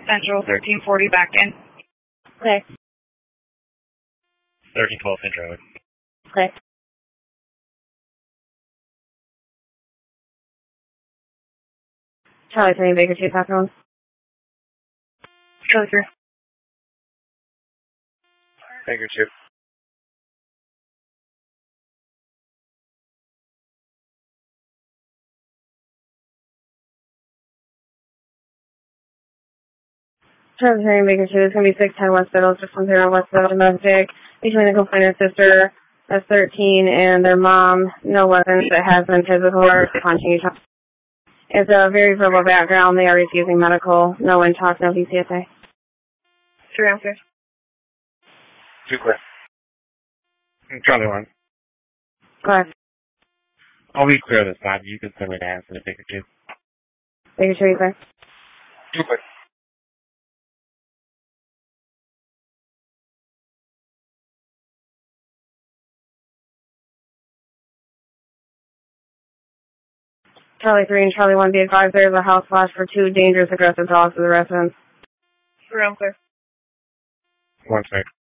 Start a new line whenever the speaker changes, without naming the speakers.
Central 1340 back in.
Okay.
1312 Central.
Okay. Charlie 3, Baker 2, Pack on.
Charlie 3.
Baker 2.
Charlie 3, Baker 2, it's going to be 610 West Fiddle, just something on West Fiddle domestic, between the complainant's sister, that's 13, and their mom, no weapons, that has been physical or punching each other. It's a very verbal background, they are refusing medical, no one talk, no PCSA.
3 answers.
2 clear. Charlie 1.
Go ahead.
I'll be clear this time. You can send me to answer to Baker 2.
Baker 2, you clear?
2 clear.
Charlie 3 and Charlie 1, be advised there is a house flash for 2 dangerous, aggressive dogs in the residence.
3 clear.
1 clear.